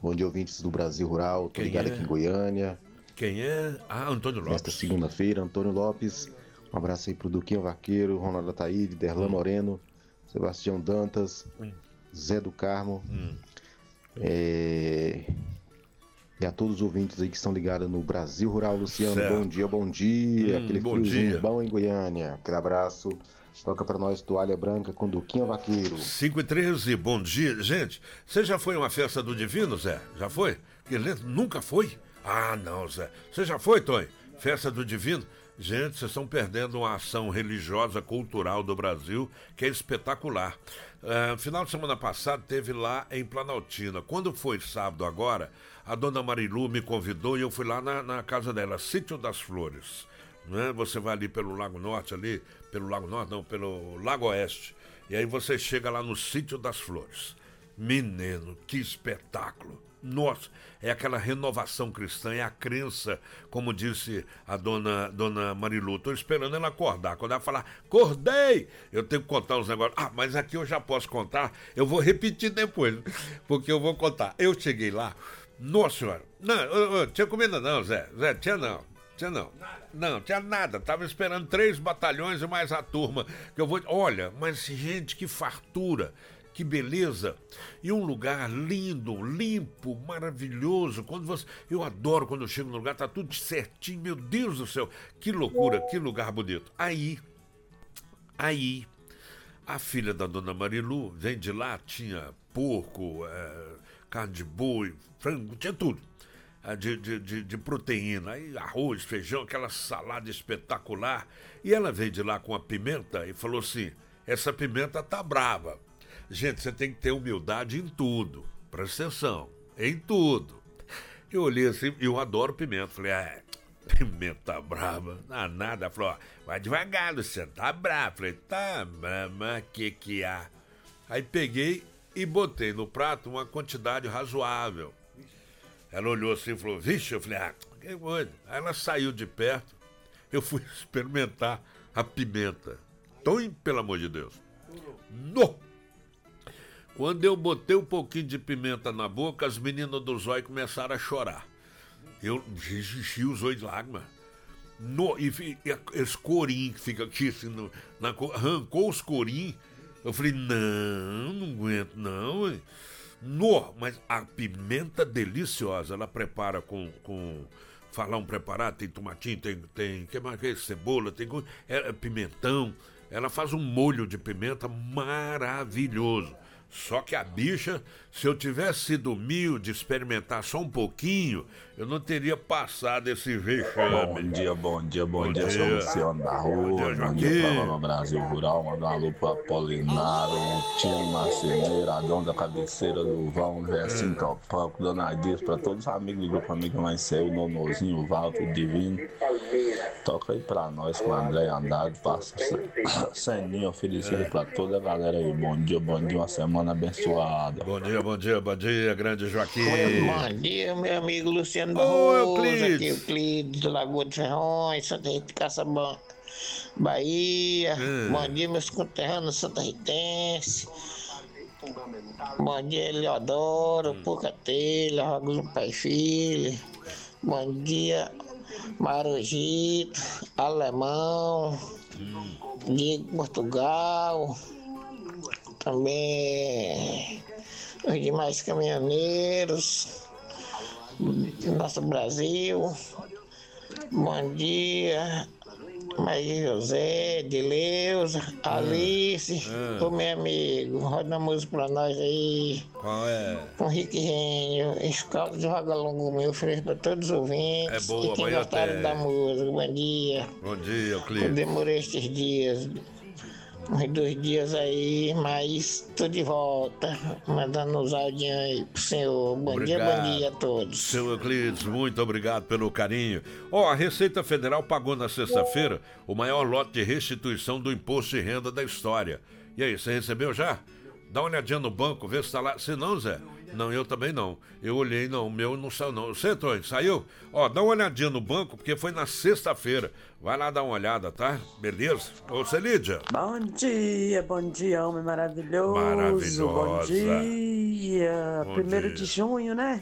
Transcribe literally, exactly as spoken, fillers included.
Bom dia, ouvintes do Brasil Rural. Tô Quem ligado é? aqui em Goiânia. Quem é? Ah, Antônio Lopes. Nesta segunda-feira, Antônio Lopes. Um abraço aí pro Duquinho Vaqueiro, Ronaldo Ataíde, Derlan Hum. Moreno, Sebastião Dantas, Hum. Zé do Carmo. Hum. É... E a todos os ouvintes aí que estão ligados no Brasil Rural. Luciano, Certo. bom dia, bom dia. Hum, Aquele bom friozinho dia. bom em Goiânia. Aquele abraço. Toca pra nós Toalha Branca com Duquinho Vaqueiro. cinco e treze, bom dia. Gente, você já foi a uma festa do Divino, Zé? Já foi? Que lento, nunca foi? Ah, não, Zé. Você já foi, Tonho? Festa do Divino? Gente, vocês estão perdendo uma ação religiosa, cultural do Brasil, que é espetacular. Uh, final de semana passado teve lá em Planaltina. Quando foi sábado agora, a dona Marilu me convidou e eu fui lá na, na casa dela, Sítio das Flores. Né? Você vai ali pelo Lago Norte, ali, pelo Lago Norte, não, pelo Lago Oeste. E aí você chega lá no Sítio das Flores. Menino, que espetáculo! Nossa, é aquela renovação cristã, é a crença, como disse a dona, dona Marilu. Estou esperando ela acordar. Quando ela falar, acordei, eu tenho que contar os negócios. Ah, mas aqui eu já posso contar, eu vou repetir depois, porque eu vou contar. Eu cheguei lá, nossa senhora, não, eu, eu, tinha comida não, Zé, Zé, tinha não. Tinha não. Nada. Não, tinha nada. Tava esperando três batalhões e mais a turma. Que eu vou. Olha, mas gente, que fartura, que beleza. E um lugar lindo, limpo, maravilhoso. Quando você. Eu adoro quando eu chego no lugar, tá tudo certinho. Meu Deus do céu. Que loucura, que lugar bonito. Aí, aí, a filha da dona Marilu vem de lá, tinha porco, é, carne de boi, frango, tinha tudo. De, de, de, de proteína, aí arroz, feijão, aquela salada espetacular. E ela veio de lá com a pimenta e falou assim: essa pimenta tá brava. Gente, você tem que ter humildade em tudo. Presta atenção, em tudo. Eu olhei assim, eu adoro pimenta. Falei, ah, pimenta brava, não nada. Ela falou, ó, vai devagar, Luciano, tá brava. Falei, tá brava, mas que que há? Aí peguei e botei no prato uma quantidade razoável. Ela olhou assim e falou, vixe, eu falei, ah, que coisa. Aí ela saiu de perto, eu fui experimentar a pimenta. Então, pelo amor de Deus. No! Quando eu botei um pouquinho de pimenta na boca, as meninas do zóio começaram a chorar. Eu enchi os olhos de lágrimas. No, e, e esse corinho que fica aqui, assim, no, na, arrancou os corinhos. Eu falei, não, não aguento não, hein? No, mas a pimenta deliciosa, ela prepara com, com falar um preparado, tem tomatinho, tem, tem que mais que é? Cebola, tem é, pimentão, ela faz um molho de pimenta maravilhoso. Só que a bicha, se eu tivesse sido humilde, experimentar só um pouquinho, eu não teria passado esse vexame. Bom dia, bom dia, bom, bom dia, dia. sou o Luciano da Rua, bom dia, bom dia pra no Brasil Rural, mandar uma alô pro Apolinário, o Tim Marceneiro, a dona da cabeceira do Vão, o Vercinho Topaco, Dona Dias, pra todos os amigos do grupo Amigo Mais Céu, o Nonozinho, o Walter, o Divino. Toca aí pra nós com o André Andrade, passa ceninho oferecido é. pra toda a galera aí. Bom dia, bom dia, uma semana abençoada. Bom dia, bom dia, bom dia, grande Joaquim. Bom dia, meu amigo Luciano Barroso, aqui é o Euclides do Lagoa de Ferrões, Santa Rita de Caçabã, Bahia. Hum. Bom dia, meus conterrâneos Santa Ritense. Bom dia, Eleodoro, hum. Pucatelha, Ragulo Pai e Filho. Bom dia, Marujito, Alemão, hum. Diego Portugal. Também os demais caminhoneiros do nosso Brasil. Bom dia, Maria José, Dileuza, Alice, o meu amigo. Roda a música pra nós aí. Qual é? Com Rick Renho, escaldo de Vagalongo meu, ofereço pra todos os ouvintes. É boa, e quem gostaram da música. Bom dia. Bom dia, Clipe. Eu demorei estes dias. Uns dois dias aí, mas tô de volta, mandando os áudios aí pro senhor. Bom obrigado. Dia, bom dia a todos. Seu Euclides, muito obrigado pelo carinho. Ó, oh, a Receita Federal pagou na sexta-feira o maior lote de restituição do imposto de renda da história. E aí, você recebeu já? Dá uma olhadinha no banco, vê se tá lá. Se não, Zé, não, eu também não. Eu olhei, não, o meu não saiu, não. Você, Tony, saiu? Ó, dá uma olhadinha no banco, porque foi na sexta-feira. Vai lá dar uma olhada, tá? Beleza? Ô, Celídia. Bom dia, bom dia, homem maravilhoso. Maravilhosa. Bom dia. Bom Primeiro dia. de junho, né?